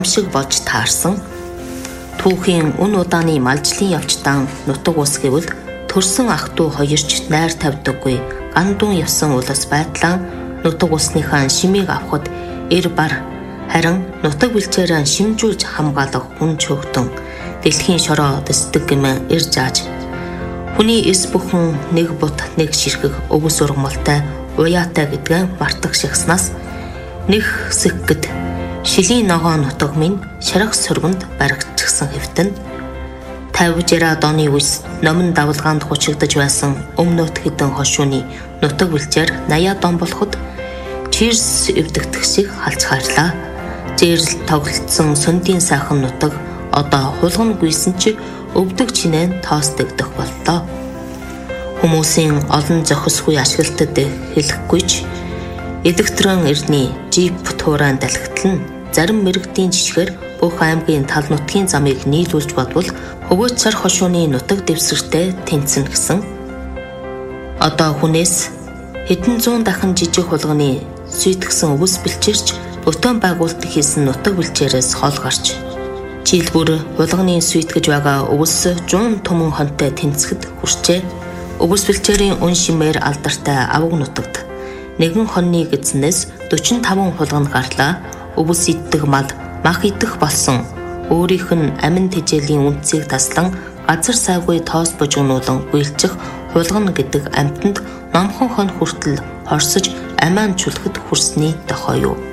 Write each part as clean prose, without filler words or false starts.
шиг болж таарсан. Түүхийн үн удааны малжлын явцдан нутаг ус гэвэл төрсөн ах トゥ хоёрч найр тавьдаггүй гандун явсан улс байдлаа нутаг усныхаа шимийг авахд эр бар харин нутаг бэлчээрээ шимжүүлж хамгаалах хүн чөөхтөн дэлхийн шороо дэсдэг гэмээр эр зааж хүний эс бүхэн нэг бут нэг ширхэг өвс ургамалтай уяатай гэдгээ мартах шигснаас нэг сэкгэд шилийн ногоо нутаг минь шарах сөргөнд баригдчихсан хэвтэн 50-60 оны үс номон давлгаанд хучигдж байсан өмнөд хэдэн хошууны нутаг бэлчээр 80 он болоход чирс эвдэгдэх шиг халцгаарлаа. Зээрл тоглолцсон сүндийн сайхан нутаг одоо хулган гүйсэн ч өвдөг чинээ тоосдогдох боллоо. Хүмүүсийн олон зохисгүй ашиглалтад хэлэхгүйч эдэгтрэн эрдний жип туурайн далхитлан зарим мэрэгдийн жишгээр бүх аймгийн тал нутгийн замыг нийлүүлж бодвол хөвөөч цар хошууны нутаг дэвсгэртэй тэнцэн гэсэн. Одоо хүнээс хэдэн зуун дахин жижиг хулганы сүйтгэсэн өвс бэлчээрч өтөн байгуулалт хийсэн нутаг бэлчээрээс хол гарч жилбүр хулганы сүйтгэж байгаа өвс жуун төмөн хонтой тэнцэхэд хүрчээ. Өвс бэлчээрийн үн шимээр алдартай авг нутагт нэгэн хоньны гэзнээс 45 хулганд гарлаа. Өвс иддэг мал мах идэх болсон. Өөрийнх нь амин тэжээлийн үнцийг таслан газар сайгүй тоос бужигнуулан гүйлчих хулгана гэдэг амьтанд номхон хон хүртэл хорсож амиан чүлхэд хүрсний дохой юу.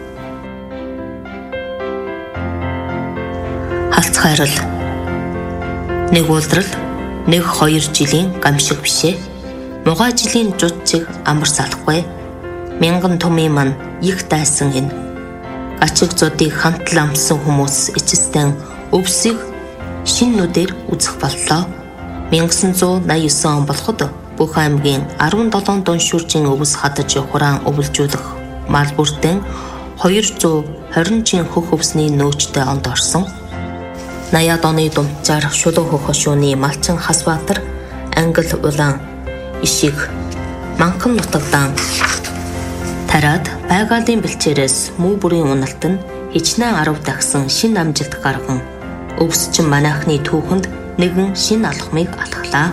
Халцхайрал нэг улдрал 1-2 жилийн гамшиг бишээ. Мугай жилийн жудчиг амар салахгүй. Мянган тумын мань их дайсан энэ. Ачиг зодыг хантал амсан хүмүүс эцэстэн өвсийг шин нүдээр үзэх боллоо. 1989 он болоход бүх аймгийн 17 дуншүржийн өвс хадаж хураан өвлжүүлэх мал бүртэн 220 хөх өвсний нөөцтэй онд орсон. 80 оны думчаар шулуу хөх хошууны Малчин Хасбаатар, Англи улаан ишиг манхан нутагдан тараад байгалийн бэлчээрээс муу бүрийн уналт нь хичнээн 10 дахсан шин амжилт гарган өвсчин манайхны түүхэнд нэгэн шин алхмыг алхлаа.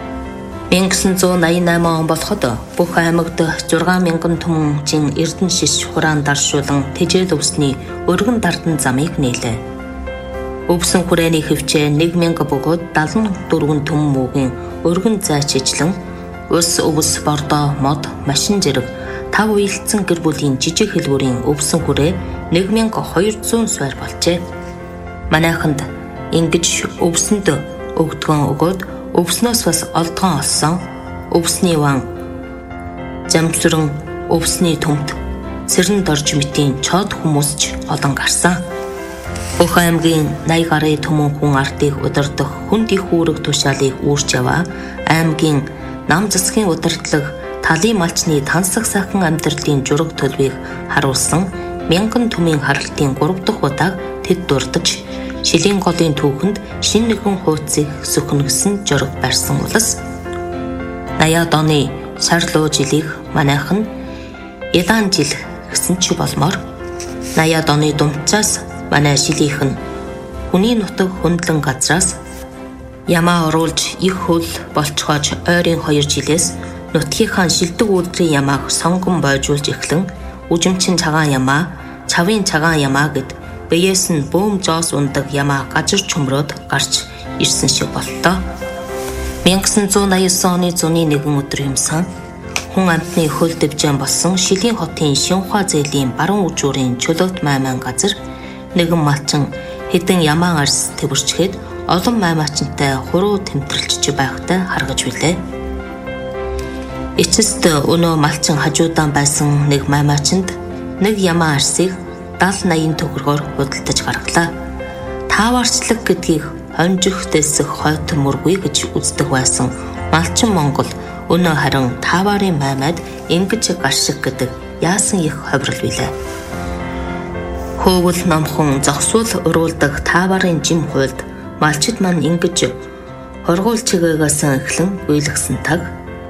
1988 он болоход бүх аймагт 6000 түмэн эрдэн шиш хураан даршуулан тэжээл өвсний өргөн дардан замыг нээлээ. Өвсөн хүрээний хөвчөө 1000 бөгөөд 74 түмэн муугийн өргөн зайч ижлэн ус өвс бордоо мод машин зэрэг 5 уялдсан гэр бүлийн жижиг хэлбэрийн өвсөн хүрээ 1200 суурь болжээ. Манайханд ингэж өвсөнд өгдгөн өгөөд өвснөөс бас олдгон олсон. Өвсний ван замсрын өвсний төмт цэрэн дорж мэтийн чод хүмүүсч олон гарсан. Бүх аймгийн 80 гаруй түмэн хүн ардыг удирдах хүнд их үүрэг тушаалыг үүрч яваа. Аймгийн нам засгийн удирдлага талын малчны тансаг сайхан амьдралын жураг төлөвийг харуулсан 1000 түмийн харалтын 3 дахь удааг тэд дурдж шилийн голын түүхэнд шин нэгэн хуудсыг сөхнөсөн жураг барьсан улс. 80 оны сарлуу жилийг манайхан Илан жил гэсэн ч болмоор 80 оны думцаас манай шилийнх нь хүний нутаг хөндлөн газраас ямаа оруулж их хөл болцоож ойрын 2 жилээс нутгийнхаа шилдэг үйлдвэрийн ямааг сонгон бойжуулж эхлэн үжимчин цагаан ямаа, цавын цагаан ямаа гэд биеэс нь бөөм жоос ундаг ямаа газар чөмрөөд гарч ирсэн шиг боллоо. 1989 оны зуны 1 өдөр юмсан хүн амтны хөл дэвжэн болсон шилийн хотын Шинхua зээлийн баруун үжүүрийн чөлөөт майман газар нэгэн малчин хэдэн ямаан арс төвөрчгээд олон маймаачинтай хуруу тэмдэрлэж байхтай харгаж билээ. Эцэст өнөө малчин хажуудан байсан нэг маймаачинд нэг ямаан арсыг 70-80 төгрөгөөр худалдаж гаргалаа. Тааварчлаг гэдгийг хонжих дэсэх хойт мөргүй гэж үздэг байсан малчин Монгол өнөө харин тааварын маймад ингэж гаршиг гэдэг яасан их ховрол билээ. Хөөвөл номхон зогсвол уруулдаг тааварын жим хуйлд малчид маань ингэж хоргуул чигээгээс эхлэн үйлгсэн таг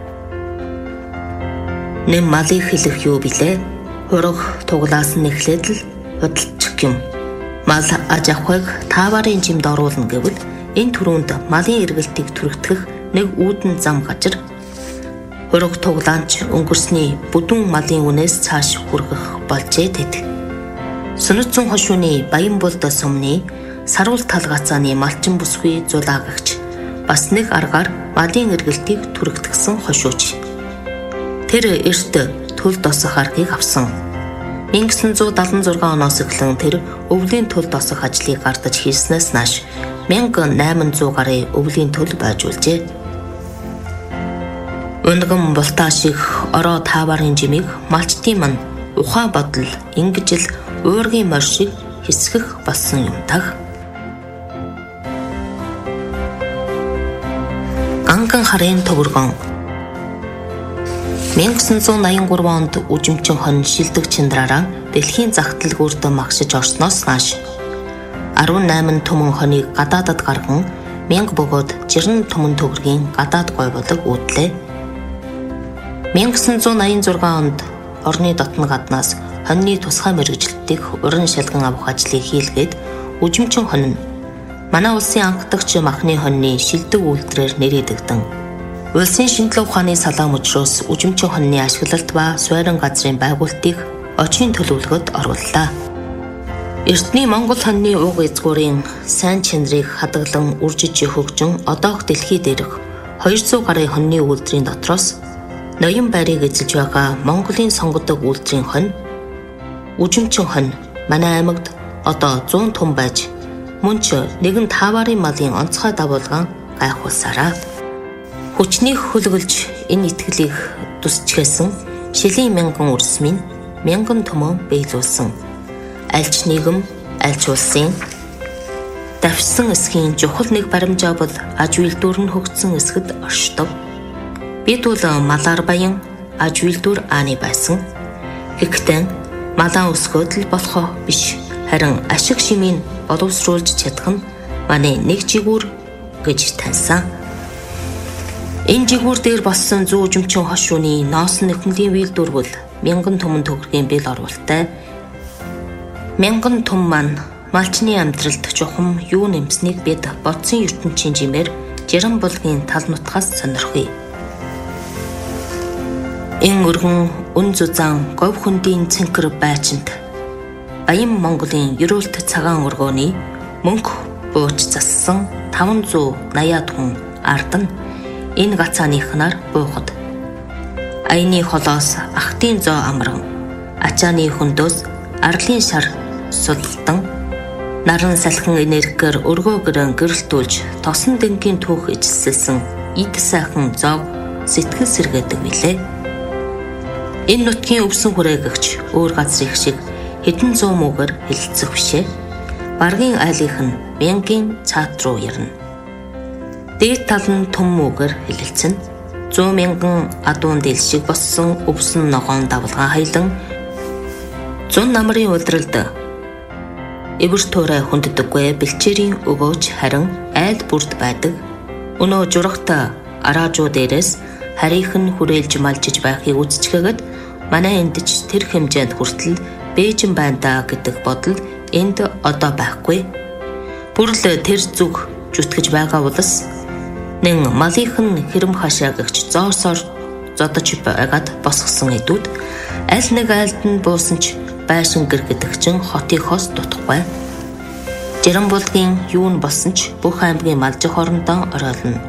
нэм малыг хэлэх юу билээ? Хураг туглаас нь эхлээд л худалчих юм. Мал аж ахуйг тааварын жимд оруулна гэвэл энэ түрүүнд малын эргэлтийг түрэгдэх нэг үүдэн зам гажир хураг туглаанч өнгөрсний бүдүүн малын үнээс цааш хүргэх болжээ тэд. Сүнэтсэн хошууны баян булд сумны саруул талгаацааны малчин бүсгүй зулаагагч бас нэг аргаар малын эргэлтийг түрэгдгсэн хошууч. Тэр эрт төл досох аргыг авсан. 1976 оноос эхлэн тэр өвлийн төл досох ажлыг гардаж хийснээс нааш 1800 гарын өвлийн төл байжуулжээ. Өнгөн бултаа шиг ороо тааварын жимийг малчдын мань ухаа бодол ингэж л уургийн морь шиг хэсгэх болсон юм таг. Анган харын төвөргөн 1983 онд үжимчин хон шилдэг чиндраараа дэлхийн зах дэлгүүрт магшиж орсноос нааш 18 түмэн хоныг гадаадад гарган 1000 бөгөөд жирэн түмэн төгрөгийн гадаад гойволог үүдлээ. 1986 онд орны дотны гаднаас хоньны тусгай мэргэжилтийг уран шалган авах ажлыг хийлгээд үжимчин хон нь манай улсын анхдагч махны хоньны шилдэг үйлдвэрээр нэрийдэгдэн улсын шинжилгээ ухааны салаа мужроос үжимчин хоньны ашиглалт ба суурин газрын байгуулалтыг очийн төлөвлөгөөд орууллаа. Эртний Монгол хоньны уг эзгүүрийн сайн чанарыг хадгалан үржиж хөгжин одоох дэлхий дээрх 200 гаруй хоньны үйлдвэрийн дотроос ноён байрыг эзэлж байгаа Монголын сонгодог үйлдвэрийн хонь үжимчин хонь манай аймагт одоо 100 том байж мөн ч нэгэн тааварын малын онцгой дагуулгаан гайхуулсараа. Хүчнийг хөлгөлж энэ итгэлийг дүсчгээсэн шилийн мянган үрсмийн мянган төмөн биелүүлсэн. Альч нийгэм, альч улсын давшсан эсхийн чухал нэг баримжаа бол аж үйлдвэр нь хөгжсөн эсгэд оршдог. Бид бол малаар баян аж үйлдвэр ааны байсан. Гэхдээ малаа өсгөөд л болох биш. Харин ашиг шимийг боловсруулж чадах нь манай нэг жигүүр гэж таньсан. Энэ жигүүр дээр болсон зүү үжимчин хошууны ноос нэхмлийн үйлдвэр бол 1000 түмэн төгрөгийн бэл оруулалттай. 1000 түм маань малчны амьдралд чухам юу нэмснийг бид бодсон ертөнцийн жимээр жирэн булгийн тал нутгаас сонирхъя. Энэ өргөн үн зузаан говь хөндийн цэнхэр байчинд Баян Монголын ерөөлт цагаан өргөөний мөнх бууч зассан 580 хүн ард нь энэ гацааныхнаар буухад аяны холоос ахтын зоо амран ачааны хөндөс арлын шар султан наран салхин энергигээр өргөөгөрөн гэрэлтүүлж тосон дэнгийн түүх ижилсэлсэн ид сайхан зов сэтгэл сэргээдэг билээ. Энэ нутгийн өвсөн хүрээгч өөр газрын шиг хэдэн зуун муугаар хэлэлцэх бишээ. Баргийн айлынх нь мянгийн цаат руу ярина. Дээд тал нь том муугаар хэлэлцэн 100 мянган адуун дэл шиг боссон өвсөн ногоон давлгаан хайлан зун намрын улиралд эвэр туурай хүнддэггүй бэлчээрийн өгөөж харин айл бүрд байдаг. Өнөө журагт араажуу дээрээс харийнхан хүрээлж малжиж байхыг үзчихгээд манай эндч тэр хэмжээнд хүртэл бэжин байна да гэдэг бодол энд одоо байхгүй. Бүрл тэр зүг зүтгэж байгаа улс нэн малынхан хэрэм хашаагч зоосоор зодож байгаад босгосон эдүүд аль нэг айлд нь буусан ч байшин гэргедэгчин хотын хос дутхгүй. Жирэн булгийн юу нь болсон ч бүх аймгийн малжих орондоо ороолно.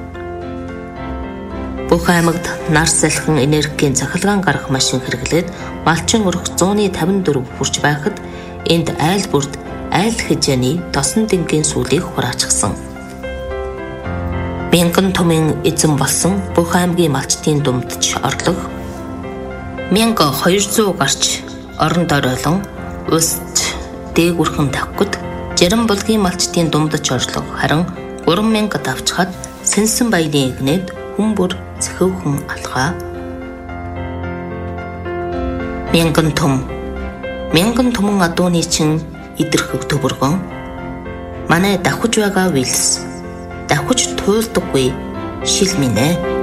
Бүх аймагт нар салхин энергийн цахилгаан гарах машин хэрэглээд малчин өрх 154 хүрч байхад энд айл бүрд айл хэжээний тосон дэнгийн сүүлийг хураачсан. 1000 түмэн эзэн болсон бүх аймгийн малчдын думдч орлого 1200 гарч оронд ороолон улсч дээгүрхэн тавхад жирэн булгийн малчдын думдч орлого харин 3000 давчхад сэнсэн баяны игнээд хүн бүр цэхөвхэн алхаа. 1000 түмэн адууны чин идэрхэг төвөргөн манай давхиж байгаа вилс давхиж туйлдаггүй шил минь ээ.